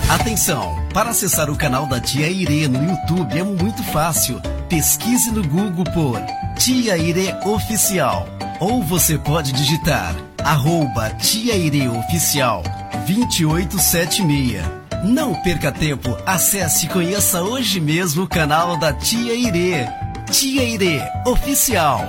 Atenção! Para acessar o canal da Tia Irê no YouTube é muito fácil. Pesquise no Google por Tia Irê Oficial. Ou você pode digitar @Tia Irê Oficial 2876. Não perca tempo, acesse e conheça hoje mesmo o canal da Tia Irê. Tia Irê Oficial.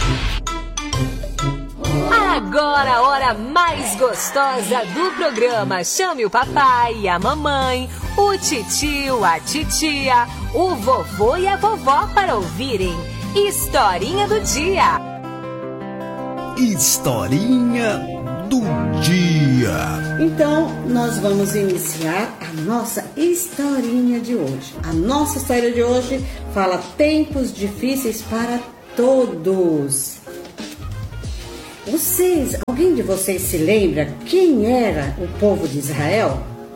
Agora a hora mais gostosa do programa. Chame o papai e a mamãe, o titio, a titia, o vovô e a vovó para ouvirem Historinha do Dia. Historinha do Dia. Então, nós vamos iniciar a nossa historinha de hoje. A nossa história de hoje fala tempos difíceis para todos. Alguém de vocês se lembra quem era o povo de Israel?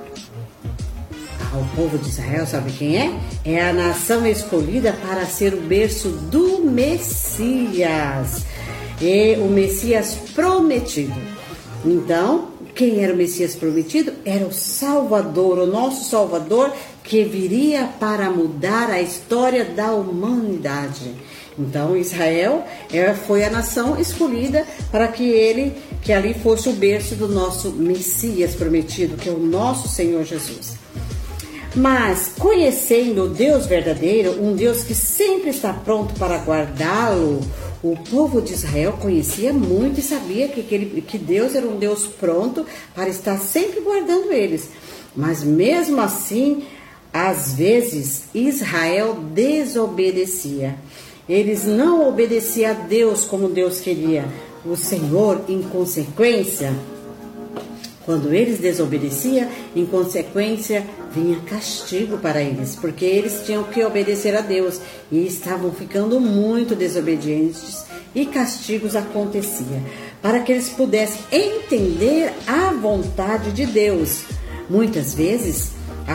O povo de Israel, sabe quem é? É a nação escolhida para ser o berço do Messias. E o Messias prometido. Então, quem era o Messias prometido? Era o Salvador, o nosso Salvador, que viria para mudar a história da humanidade. Então, Israel foi a nação escolhida para que ali fosse o berço do nosso Messias prometido, que é o nosso Senhor Jesus. Mas, conhecendo o Deus verdadeiro, um Deus que sempre está pronto para guardá-lo, o povo de Israel conhecia muito e sabia que Deus era um Deus pronto para estar sempre guardando eles. Mas, mesmo assim, às vezes, Israel desobedecia. Eles não obedeciam a Deus como Deus queria. O Senhor, em consequência, quando eles desobedeciam, em consequência, vinha castigo para eles, porque eles tinham que obedecer a Deus e estavam ficando muito desobedientes e castigos aconteciam, para que eles pudessem entender a vontade de Deus. Muitas vezes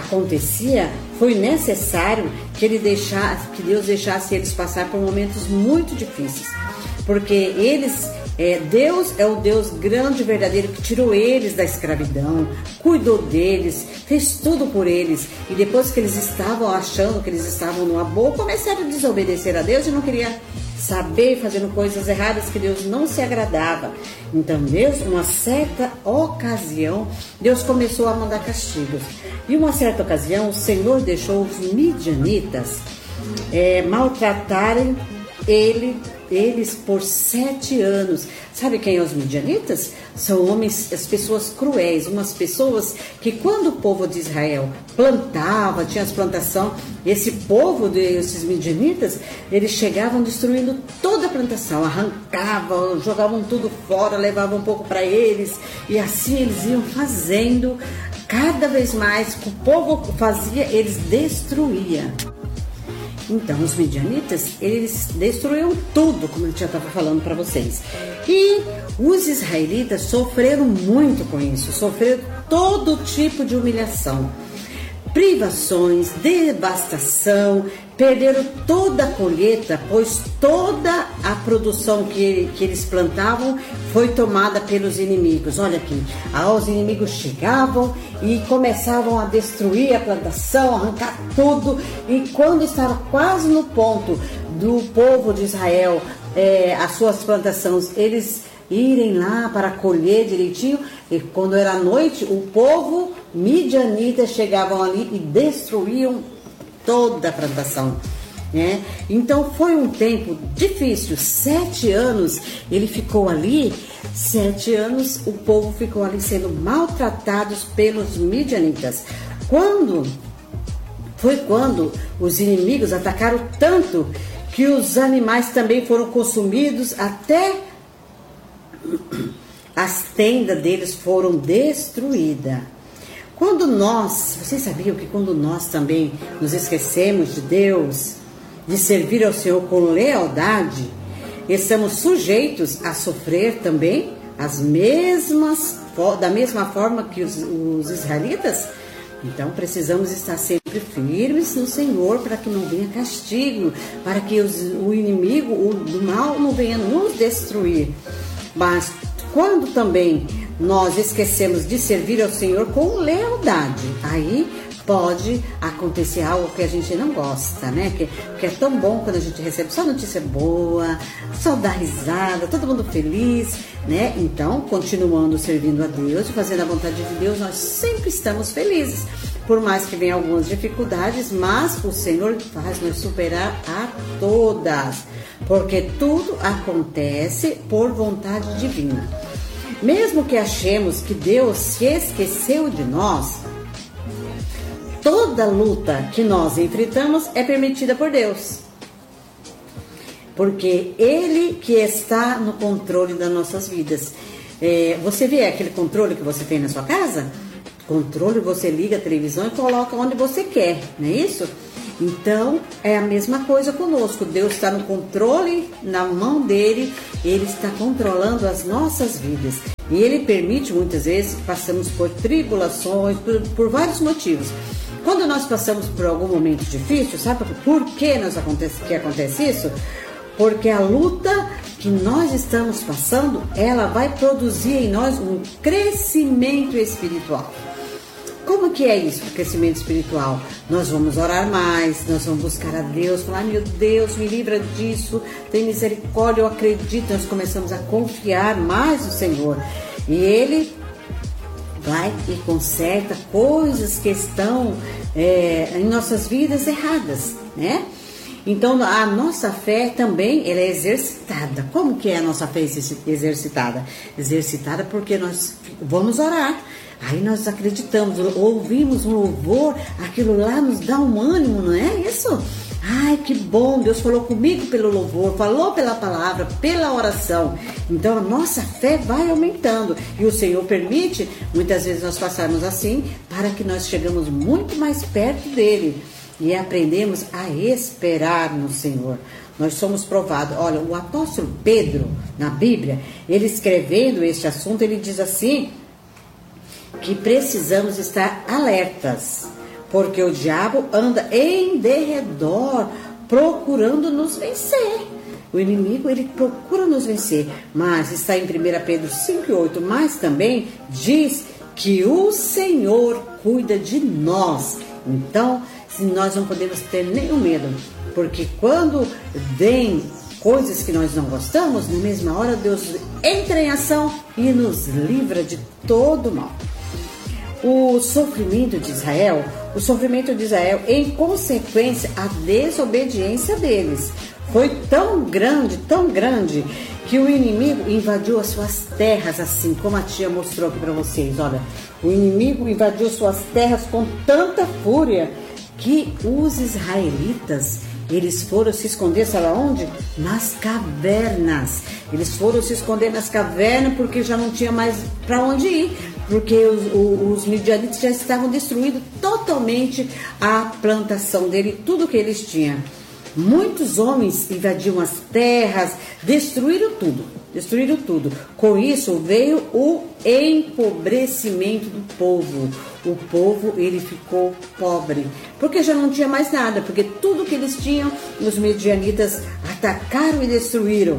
foi necessário que Deus deixasse eles passar por momentos muito difíceis, porque Deus é o Deus grande e verdadeiro que tirou eles da escravidão, cuidou deles, fez tudo por eles, e depois que eles estavam achando que eles estavam numa boa, começaram a desobedecer a Deus e não queriam saber, fazendo coisas erradas que Deus não se agradava. Então Deus, uma certa ocasião, Deus começou a mandar castigos. E uma certa ocasião, o Senhor deixou os midianitas maltratarem eles por 7 anos. Sabe quem é os midianitas? São homens, as pessoas cruéis, umas pessoas que quando o povo de Israel plantava, tinha as plantações, esses midianitas, eles chegavam destruindo toda a plantação, arrancavam, jogavam tudo fora, levavam um pouco para eles, e assim eles iam fazendo, cada vez mais que o povo fazia, eles destruíam. Então, os midianitas, eles destruíram tudo, como eu já estava falando para vocês. E os israelitas sofreram muito com isso, sofreram todo tipo de humilhação, privações, devastação, perderam toda a colheita, pois toda a produção que eles plantavam foi tomada pelos inimigos. Olha aqui, os inimigos chegavam e começavam a destruir a plantação, arrancar tudo, e quando estava quase no ponto do povo de Israel, as suas plantações, eles irem lá para colher direitinho, e quando era noite, o povo midianita chegavam ali e destruíam toda a plantação, né? Então foi um tempo difícil. 7 anos ele ficou ali, 7 anos o povo ficou ali sendo maltratados pelos midianitas. Quando os inimigos atacaram tanto que os animais também foram consumidos, até as tendas deles foram destruídas. Vocês sabiam que quando nós também nos esquecemos de Deus, de servir ao Senhor com lealdade, estamos sujeitos a sofrer também da mesma forma que os israelitas? Então precisamos estar sempre firmes no Senhor para que não venha castigo, para que o inimigo do mal não venha nos destruir. Mas quando também nós esquecemos de servir ao Senhor com lealdade, aí pode acontecer algo que a gente não gosta, né? Que é tão bom quando a gente recebe só notícia boa, só dá risada, todo mundo feliz, né? Então, continuando servindo a Deus e fazendo a vontade de Deus, nós sempre estamos felizes. Por mais que venham algumas dificuldades, mas o Senhor faz nós superar a todas, porque tudo acontece por vontade divina. Mesmo que achemos que Deus se esqueceu de nós, toda luta que nós enfrentamos é permitida por Deus. Porque Ele que está no controle das nossas vidas. Você vê aquele controle que você tem na sua casa? Controle, você liga a televisão e coloca onde você quer, não é isso? Então, é a mesma coisa conosco. Deus está no controle, na mão dele, Ele está controlando as nossas vidas. E Ele permite, muitas vezes, que passamos por tribulações, por vários motivos. Quando nós passamos por algum momento difícil, sabe por que acontece isso? Porque a luta que nós estamos passando, ela vai produzir em nós um crescimento espiritual. Como que é isso, o crescimento espiritual? Nós vamos orar mais, nós vamos buscar a Deus, falar, meu Deus, me livra disso, tem misericórdia, eu acredito. Nós começamos a confiar mais no Senhor. E Ele vai e conserta coisas que estão em nossas vidas erradas, né? Então, a nossa fé também ela é exercitada. Como que é a nossa fé exercitada? Exercitada porque nós vamos orar. Aí nós acreditamos, ouvimos um louvor, aquilo lá nos dá um ânimo, não é isso? Ai, que bom, Deus falou comigo pelo louvor, falou pela palavra, pela oração. Então a nossa fé vai aumentando. E o Senhor permite, muitas vezes nós passarmos assim, para que nós chegamos muito mais perto dEle. E aprendemos a esperar no Senhor. Nós somos provados. Olha, o apóstolo Pedro, na Bíblia, ele escrevendo este assunto, ele diz assim, que precisamos estar alertas, porque o diabo anda em derredor, procurando nos vencer. O inimigo, ele procura nos vencer, mas está em 1 Pedro 5,8, mas também diz que o Senhor cuida de nós. Então, nós não podemos ter nenhum medo, porque quando vem coisas que nós não gostamos, na mesma hora Deus entra em ação e nos livra de todo mal. O sofrimento de Israel, em consequência, a desobediência deles foi tão grande, que o inimigo invadiu as suas terras, assim como a tia mostrou aqui para vocês. Olha, o inimigo invadiu suas terras com tanta fúria que os israelitas, eles foram se esconder, sabe onde? Nas cavernas. Eles foram se esconder nas cavernas porque já não tinha mais para onde ir. Porque os midianitas já estavam destruindo totalmente a plantação dele, tudo que eles tinham. Muitos homens invadiram as terras, destruíram tudo. Com isso veio o empobrecimento do povo. O povo, ele ficou pobre, porque já não tinha mais nada, porque tudo que eles tinham, os midianitas atacaram e destruíram.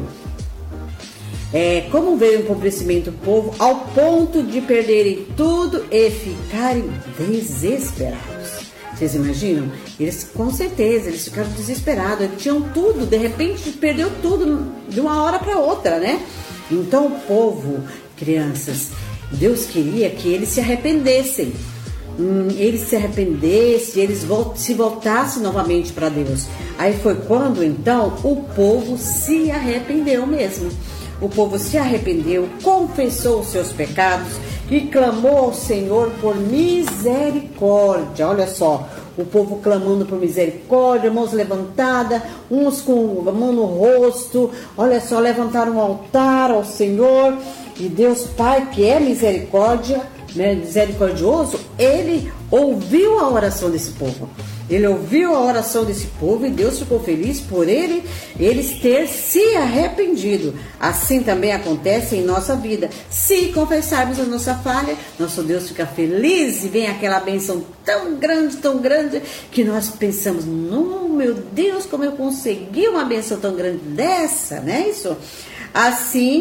Como veio o empobrecimento do povo, ao ponto de perderem tudo e ficarem desesperados. Vocês imaginam? Eles, com certeza, eles ficaram desesperados. Eles tinham tudo, de repente perdeu tudo de uma hora para outra, né? Então o povo, crianças, Deus queria que eles se arrependessem. Eles se voltassem novamente para Deus. Aí foi quando então o povo se arrependeu mesmo. O povo se arrependeu, confessou os seus pecados e clamou ao Senhor por misericórdia. Olha só, o povo clamando por misericórdia, mãos levantadas, uns com a mão no rosto. Olha só, levantaram um altar ao Senhor. E Deus Pai, que é misericórdia, né, misericordioso, Ele ouviu a oração desse povo. Ele ouviu a oração desse povo e Deus ficou feliz por eles ter se arrependido. Assim também acontece em nossa vida. Se confessarmos a nossa falha, nosso Deus fica feliz e vem aquela bênção tão grande, que nós pensamos, não, meu Deus, como eu consegui uma bênção tão grande dessa, né? Isso. Assim,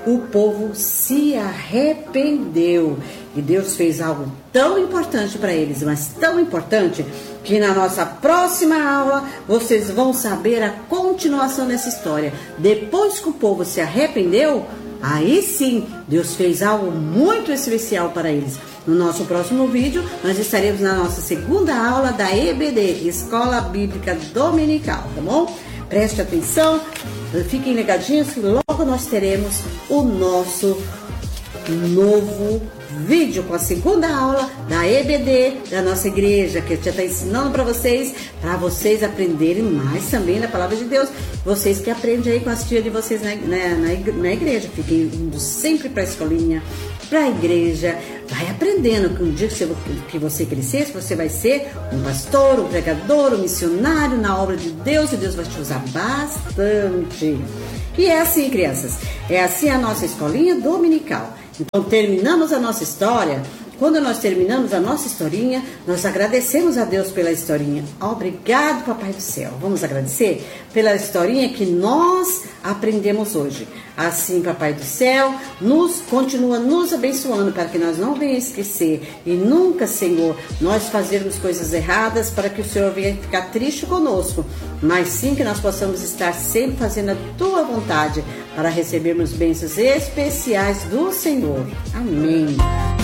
o povo se arrependeu. E Deus fez algo tão importante para eles, mas tão importante, que na nossa próxima aula vocês vão saber a continuação dessa história. Depois que o povo se arrependeu, aí sim, Deus fez algo muito especial para eles. No nosso próximo vídeo, nós estaremos na nossa segunda aula da EBD, Escola Bíblica Dominical, tá bom? Preste atenção, fiquem ligadinhos que logo nós teremos o nosso novo vídeo com a segunda aula da EBD da nossa igreja, que eu já estou ensinando para vocês aprenderem mais também da palavra de Deus. Vocês que aprendem aí com as tias de vocês na igreja, fiquem indo sempre para a escolinha, para a igreja, vai aprendendo que um dia que você crescer, você vai ser um pastor, um pregador, um missionário na obra de Deus, e Deus vai te usar bastante. E é assim, crianças, é assim a nossa escolinha dominical. Então, terminamos a nossa história. Quando nós terminamos a nossa historinha, nós agradecemos a Deus pela historinha. Obrigado, Papai do Céu. Vamos agradecer pela historinha que nós aprendemos hoje. Assim, Papai do Céu, continua nos abençoando para que nós não venhamos esquecer e nunca, Senhor, nós fazermos coisas erradas para que o Senhor venha ficar triste conosco, mas sim que nós possamos estar sempre fazendo a Tua vontade para recebermos bênçãos especiais do Senhor. Amém.